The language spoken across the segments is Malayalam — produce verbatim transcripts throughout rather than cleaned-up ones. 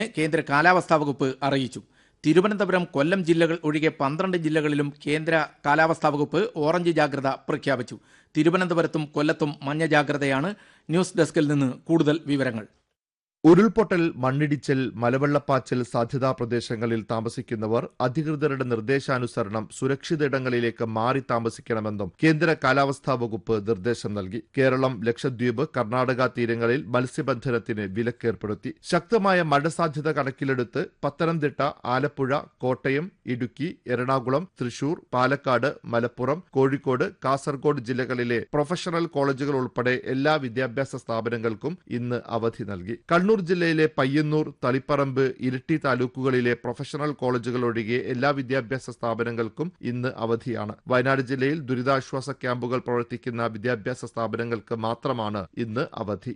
കേന്ദ്ര കാലാവസ്ഥാ വകുപ്പ് അറിയിച്ചു. തിരുവനന്തപുരം, കൊല്ലം ജില്ലകൾ ഒഴികെ പന്ത്രണ്ട് ജില്ലകളിലും കേന്ദ്ര കാലാവസ്ഥാ വകുപ്പ് ഓറഞ്ച് ജാഗ്രത പ്രഖ്യാപിച്ചു. തിരുവനന്തപുരത്തും കൊല്ലത്തും മഞ്ഞ ജാഗ്രതയാണ്. ന്യൂസ് ഡെസ്കിൽ നിന്ന് കൂടുതൽ വിവരങ്ങൾ. ഉരുൾപൊട്ടൽ, മണ്ണിടിച്ചിൽ, മലവെള്ളപ്പാച്ചിൽ സാധ്യതാ പ്രദേശങ്ങളിൽ താമസിക്കുന്നവർ അധികൃതരുടെ നിർദ്ദേശാനുസരണം സുരക്ഷിത ഇടങ്ങളിലേക്ക് മാറി താമസിക്കണമെന്നും കേന്ദ്ര കാലാവസ്ഥാ വകുപ്പ് നിർദ്ദേശം നൽകി. കേരളം, ലക്ഷദ്വീപ്, കർണാടക തീരങ്ങളിൽ മത്സ്യബന്ധനത്തിന് വിലക്കേർപ്പെടുത്തി. ശക്തമായ മഴ സാധ്യത കണക്കിലെടുത്ത് പത്തനംതിട്ട, ആലപ്പുഴ, കോട്ടയം, ഇടുക്കി, എറണാകുളം, തൃശൂർ, പാലക്കാട്, മലപ്പുറം, കോഴിക്കോട്, കാസർഗോഡ് ജില്ലകളിലെ പ്രൊഫഷണൽ കോളേജുകൾ ഉൾപ്പെടെ എല്ലാ വിദ്യാഭ്യാസ സ്ഥാപനങ്ങൾക്കും ഇന്ന് അവധി നൽകി. കണ്ണൂർ ജില്ലയിലെ പയ്യന്നൂർ, തളിപ്പറമ്പ്, ഇരിട്ടി താലൂക്കുകളിലെ പ്രൊഫഷണൽ കോളേജുകൾ ഒഴികെ എല്ലാ വിദ്യാഭ്യാസ സ്ഥാപനങ്ങൾക്കും ഇന്ന് അവധിയാണ്. വയനാട് ജില്ലയിൽ ദുരിതാശ്വാസ ക്യാമ്പുകൾ പ്രവർത്തിക്കുന്ന വിദ്യാഭ്യാസ സ്ഥാപനങ്ങൾക്ക് മാത്രമാണ് ഇന്ന് അവധി.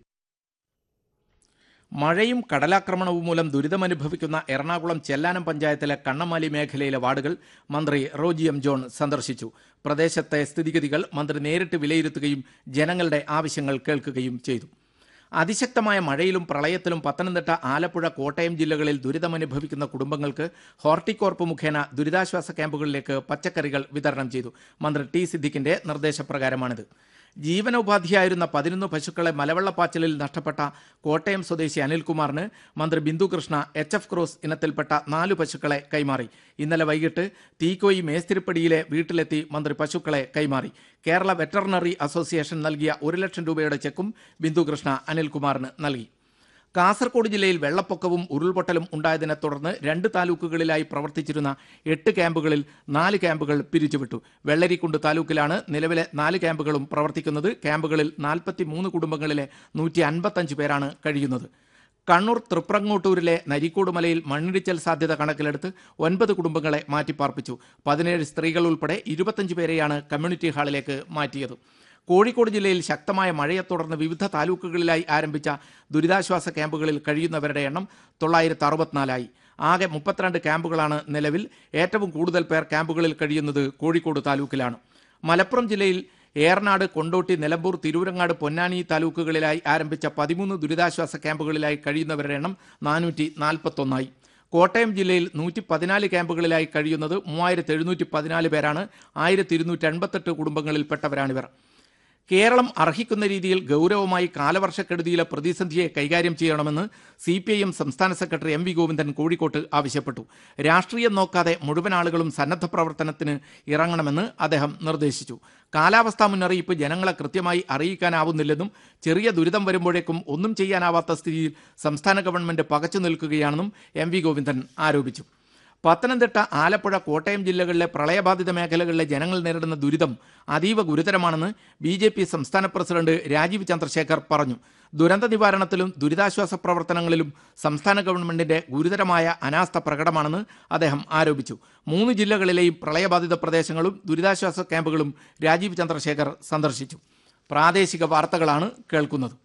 മഴയും കടലാക്രമണവും മൂലം ദുരിതമനുഭവിക്കുന്ന എറണാകുളം ചെല്ലാനം പഞ്ചായത്തിലെ കണ്ണമാലി മേഖലയിലെ വാർഡുകൾ മന്ത്രി റോജി എം ജോൺ സന്ദർശിച്ചു. പ്രദേശത്തെ സ്ഥിതിഗതികൾ മന്ത്രി നേരിട്ട് വിലയിരുത്തുകയും ജനങ്ങളുടെ ആവശ്യങ്ങൾ കേൾക്കുകയും ചെയ്തു. അതിശക്തമായ മഴയിലും പ്രളയത്തിലും പത്തനംതിട്ട, ആലപ്പുഴ, കോട്ടയം ജില്ലകളിൽ ദുരിതമനുഭവിക്കുന്ന കുടുംബങ്ങൾക്ക് ഹോർട്ടികോർപ്പ് മുഖേന ദുരിതാശ്വാസ ക്യാമ്പുകളിലേക്ക് പച്ചക്കറികൾ വിതരണം ചെയ്തു. മന്ത്രി ടി സിദ്ദിഖിന്റെ നിർദ്ദേശപ്രകാരമാണിത്. ജീവനോപാധിയായിരുന്ന പതിനൊന്ന് പശുക്കളെ മലവെള്ളപ്പാച്ചിലിൽ നഷ്ടപ്പെട്ട കോട്ടയം സ്വദേശി അനിൽകുമാറിന് മന്ത്രി Bindu Krishna H F cross ഇനത്തിൽപ്പെട്ട നാലു പശുക്കളെ കൈമാറി. ഇന്നലെ വൈകിട്ട് തീക്കോയി മേസ്തിരിപ്പടിയിലെ വീട്ടിലെത്തി മന്ത്രി പശുക്കളെ കൈമാറി. കേരള വെറ്ററിനറി അസോസിയേഷൻ നൽകിയ ഒരു ലക്ഷം രൂപയുടെ ചെക്കും ബിന്ദു കൃഷ്ണ അനിൽകുമാറിന് നൽകി. കാസർഗോഡ് ജില്ലയിൽ വെള്ളപ്പൊക്കവും ഉരുൾപൊട്ടലും ഉണ്ടായതിനെ തുടർന്ന് രണ്ട് താലൂക്കുകളിലായി പ്രവർത്തിച്ചിരുന്ന എട്ട് ക്യാമ്പുകളിൽ നാല് ക്യാമ്പുകൾ പിരിച്ചുവിട്ടു. വെള്ളരിക്കുണ്ട് താലൂക്കിലാണ് നിലവിലെ നാല് ക്യാമ്പുകളും പ്രവർത്തിക്കുന്നത്. ക്യാമ്പുകളിൽ നാൽപ്പത്തി മൂന്ന് കുടുംബങ്ങളിലെ നൂറ്റി അൻപത്തഞ്ച് പേരാണ് കഴിയുന്നത്. കണ്ണൂർ തൃപ്രങ്ങോട്ടൂരിലെ നരിക്കോട് മലയിൽ മണ്ണിടിച്ചൽ സാധ്യത കണക്കിലെടുത്ത് ഒൻപത് കുടുംബങ്ങളെ മാറ്റിപ്പാർപ്പിച്ചു. പതിനേഴ് സ്ത്രീകൾ ഉൾപ്പെടെ ഇരുപത്തഞ്ച് പേരെയാണ് കമ്മ്യൂണിറ്റി ഹാളിലേക്ക് മാറ്റിയത്. കോഴിക്കോട് ജില്ലയിൽ ശക്തമായ മഴയെ തുടർന്ന് വിവിധ താലൂക്കുകളിലായി ആരംഭിച്ച ദുരിതാശ്വാസ ക്യാമ്പുകളിൽ കഴിയുന്നവരുടെ എണ്ണം തൊള്ളായിരത്തി അറുപത്തിനാലായി. ആകെ മുപ്പത്തിരണ്ട് ക്യാമ്പുകളാണ് നിലവിൽ. ഏറ്റവും കൂടുതൽ പേർ ക്യാമ്പുകളിൽ കഴിയുന്നത് കോഴിക്കോട് താലൂക്കിലാണ്. മലപ്പുറം ജില്ലയിൽ ഏറനാട്, കൊണ്ടോട്ടി, നിലമ്പൂർ, തിരൂരങ്ങാട്, പൊന്നാനി താലൂക്കുകളിലായി ആരംഭിച്ച പതിമൂന്ന് ദുരിതാശ്വാസ ക്യാമ്പുകളിലായി കഴിയുന്നവരുടെ എണ്ണം നാനൂറ്റി നാൽപ്പത്തൊന്നായി. കോട്ടയം ജില്ലയിൽ നൂറ്റി പതിനാല് ക്യാമ്പുകളിലായി കഴിയുന്നത് മൂവായിരത്തി എഴുന്നൂറ്റി പതിനാല് പേരാണ്. ആയിരത്തി ഇരുന്നൂറ്റി എൺപത്തെട്ട് കുടുംബങ്ങളിൽപ്പെട്ടവരാണിവർ. കേരളം അർഹിക്കുന്ന രീതിയിൽ ഗൗരവമായി കാലവർഷക്കെടുതിയിലെ പ്രതിസന്ധിയെ കൈകാര്യം ചെയ്യണമെന്ന് സി പി ഐ എം സംസ്ഥാന സെക്രട്ടറി എം വി ഗോവിന്ദൻ കോഴിക്കോട്ട് ആവശ്യപ്പെട്ടു. രാഷ്ട്രീയം നോക്കാതെ മുഴുവൻ ആളുകളും സന്നദ്ധ പ്രവർത്തനത്തിന് ഇറങ്ങണമെന്ന് അദ്ദേഹം നിർദ്ദേശിച്ചു. കാലാവസ്ഥാ മുന്നറിയിപ്പ് ജനങ്ങളെ കൃത്യമായി അറിയിക്കാനാവുന്നില്ലെന്നും ചെറിയ ദുരിതം വരുമ്പോഴേക്കും ഒന്നും ചെയ്യാനാവാത്ത സ്ഥിതിയിൽ സംസ്ഥാന ഗവൺമെന്റ് പകച്ചു നിൽക്കുകയാണെന്നും എം വി ഗോവിന്ദൻ ആരോപിച്ചു. പത്തനംതിട്ട, ആലപ്പുഴ, കോട്ടയം ജില്ലകളിലെ പ്രളയബാധിത മേഖലകളിലെ ജനങ്ങൾ നേരിടുന്ന ദുരിതം അതീവ ഗുരുതരമാണെന്ന് ബി ജെ പി സംസ്ഥാന പ്രസിഡന്റ് രാജീവ് ചന്ദ്രശേഖർ പറഞ്ഞു. ദുരന്ത നിവാരണത്തിലും ദുരിതാശ്വാസ പ്രവർത്തനങ്ങളിലും സംസ്ഥാന ഗവൺമെന്റിന്റെ ഗുരുതരമായ അനാസ്ഥ പ്രകടമാണെന്ന് അദ്ദേഹം ആരോപിച്ചു. മൂന്ന് ജില്ലകളിലെയും പ്രളയബാധിത പ്രദേശങ്ങളും ദുരിതാശ്വാസ ക്യാമ്പുകളും രാജീവ് ചന്ദ്രശേഖർ സന്ദർശിച്ചു. പ്രാദേശിക വാർത്തകളാണ് കേൾക്കുന്നത്.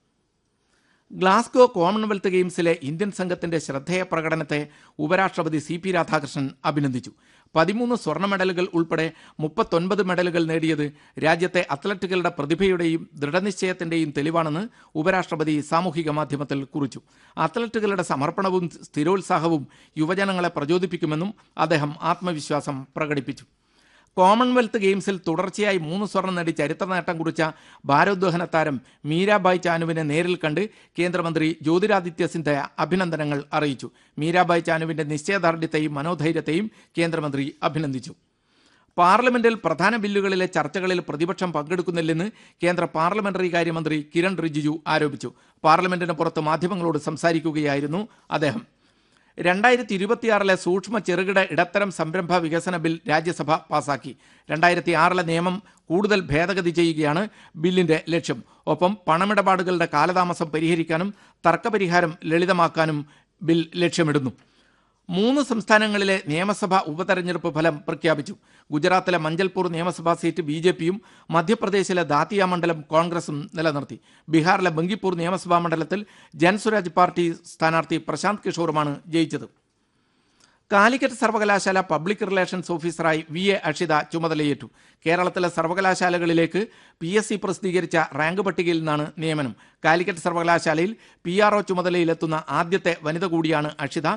ഗ്ലാസ്ഗോ കോമൺവെൽത്ത് ഗെയിംസിലെ ഇന്ത്യൻ സംഘത്തിന്റെ ശ്രദ്ധേയ പ്രകടനത്തെ ഉപരാഷ്ട്രപതി സി പി രാധാകൃഷ്ണൻ അഭിനന്ദിച്ചു. പതിമൂന്ന് സ്വർണ്ണ മെഡലുകൾ ഉൾപ്പെടെ മുപ്പത്തൊൻപത് മെഡലുകൾ നേടിയത് രാജ്യത്തെ അത്ലറ്റുകളുടെ പ്രതിഭയുടെയും ദൃഢനിശ്ചയത്തിന്റെയും തെളിവാണെന്ന് ഉപരാഷ്ട്രപതി സാമൂഹിക മാധ്യമത്തിൽ കുറിച്ചു. അത്ലറ്റുകളുടെ സമർപ്പണവും സ്ഥിരോത്സാഹവും യുവജനങ്ങളെ പ്രചോദിപ്പിക്കുമെന്നും അദ്ദേഹം ആത്മവിശ്വാസം പ്രകടിപ്പിച്ചു. കോമൺവെൽത്ത് ഗെയിംസിൽ തുടർച്ചയായി മൂന്ന് സ്വർണം നേടി ചരിത്ര നേട്ടം കുറിച്ച ഭാരോദ്വഹന താരം മീരാബായ് ചാനുവിനെ നേരിൽ കണ്ട് കേന്ദ്രമന്ത്രി ജ്യോതിരാദിത്യ സിന്ധ്യ അഭിനന്ദനങ്ങൾ അറിയിച്ചു. മീരാബായ് ചാനുവിന്റെ നിശ്ചയദാർഢ്യത്തെയും മനോധൈര്യത്തെയും കേന്ദ്രമന്ത്രി അഭിനന്ദിച്ചു. പാർലമെന്റിൽ പ്രധാന ബില്ലുകളിലെ ചർച്ചകളിൽ പ്രതിപക്ഷം പങ്കെടുക്കുന്നില്ലെന്ന് കേന്ദ്ര പാർലമെന്ററി കാര്യമന്ത്രി കിരൺ റിജിജു ആരോപിച്ചു. പാർലമെന്റിന് പുറത്ത് മാധ്യമങ്ങളോട് സംസാരിക്കുകയായിരുന്നു അദ്ദേഹം. രണ്ടായിരത്തി ഇരുപത്തിയാറിലെ സൂക്ഷ്മ ചെറുകിട ഇടത്തരം സംരംഭ വികസന ബിൽ രാജ്യസഭ പാസാക്കി. രണ്ടായിരത്തി ആറിലെ നിയമം കൂടുതൽ ഭേദഗതി ചെയ്യുകയാണ് ബില്ലിന്റെ ലക്ഷ്യം. ഒപ്പം പണമിടപാടുകളുടെ കാലതാമസം പരിഹരിക്കാനും തർക്കപരിഹാരം ലളിതമാക്കാനും ബിൽ ലക്ഷ്യമിടുന്നു. മൂന്ന് സംസ്ഥാനങ്ങളിലെ നിയമസഭാ ഉപതെരഞ്ഞെടുപ്പ് ഫലം പ്രഖ്യാപിച്ചു. ഗുജറാത്തിലെ മഞ്ചൽപൂർ നിയമസഭാ സീറ്റ് ബി ജെ പിയും മധ്യപ്രദേശിലെ ദാത്തിയ മണ്ഡലം കോൺഗ്രസും നിലനിർത്തി. ബീഹാറിലെ ബങ്കിപ്പൂർ നിയമസഭാ മണ്ഡലത്തിൽ ജൻസുരാജ് പാർട്ടി സ്ഥാനാർത്ഥി പ്രശാന്ത് കിഷോറുമാണ് ജയിച്ചത്. കാലിക്കറ്റ് സർവകലാശാല പബ്ലിക് റിലേഷൻസ് ഓഫീസറായി വി എ അക്ഷിത ചുമതലയേറ്റു. കേരളത്തിലെ സർവകലാശാലകളിലേക്ക് പി എസ് സി പ്രസിദ്ധീകരിച്ച റാങ്ക് പട്ടികയിൽ നിന്നാണ് നിയമനം. കാലിക്കറ്റ് സർവകലാശാലയിൽ പി ആർ ഒ ചുമതലയിലെത്തുന്ന ആദ്യത്തെ വനിത കൂടിയാണ് അക്ഷിത.